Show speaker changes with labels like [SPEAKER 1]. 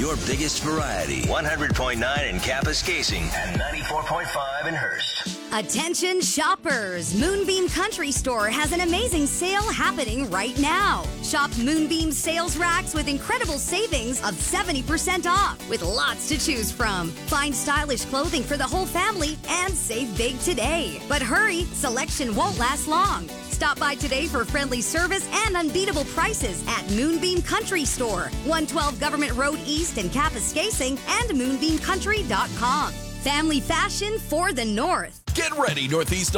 [SPEAKER 1] your biggest variety. 100.9 in Kapuskasing and 94.5 in Hearst.
[SPEAKER 2] Attention shoppers! Moonbeam Country Store has an amazing sale happening right now. Shop Moonbeam's sales racks with incredible savings of 70% off, with lots to choose from. Find stylish clothing for the whole family and save big today. But hurry, selection won't last long. Stop by today for friendly service and unbeatable prices at Moonbeam Country Store, 112 Government Road East in Kapuskasing, and moonbeamcountry.com. Family fashion for the North.
[SPEAKER 3] Get ready, Northeast